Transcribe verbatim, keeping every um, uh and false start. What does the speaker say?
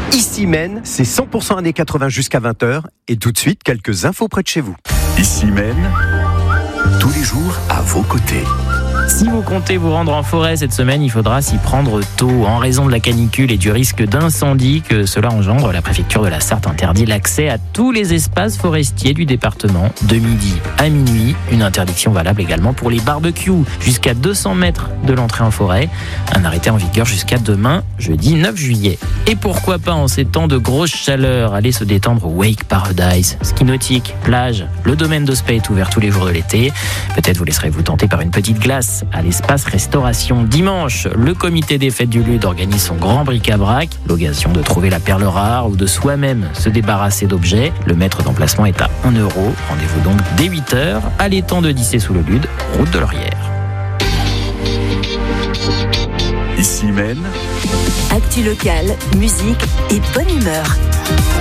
Ici Maine, c'est cent pour cent années quatre-vingts jusqu'à vingt heures. Et tout de suite, quelques infos près de chez vous. Ici Maine, tous les jours à vos côtés. Si vous comptez vous rendre en forêt cette semaine, il faudra s'y prendre tôt. En raison de la canicule et du risque d'incendie que cela engendre, la préfecture de la Sarthe interdit l'accès à tous les espaces forestiers du département de midi à minuit. Une interdiction valable également pour les barbecues jusqu'à deux cents mètres de l'entrée en forêt. Un arrêté en vigueur jusqu'à demain, jeudi neuf juillet. Et pourquoi pas en ces temps de grosse chaleur, aller se détendre au Wake Paradise, ski nautique, plage. Le domaine de Spey est ouvert tous les jours de l'été. Peut-être vous laisserez-vous tenter par une petite glace à l'espace restauration. Dimanche, le comité des fêtes du Lude organise son grand bric-à-brac, l'occasion de trouver la perle rare ou de soi-même se débarrasser d'objets. Le mètre d'emplacement est à un euro. Rendez-vous donc dès huit heures à l'étang de Dissé sous le Lude, route de Laurière. Ici Maine, actu locale, musique et bonne humeur.